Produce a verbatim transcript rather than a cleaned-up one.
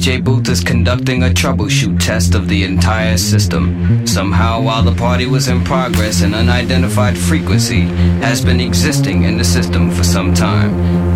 J booth is conducting a troubleshoot test of the entire system. Somehow, while the party was in progress, an unidentified frequency has been existing in the system for some time.